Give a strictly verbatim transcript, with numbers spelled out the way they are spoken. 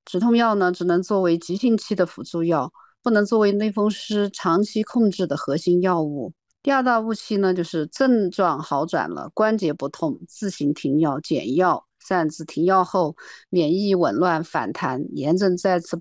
止痛药呢，只能作为急性期的辅助药，不能作为类风湿长期控制的核心药物。第二大误区呢，就是症状好转了，关节不痛，自行停药减药，擅自停药后免疫紊乱反弹，炎症再次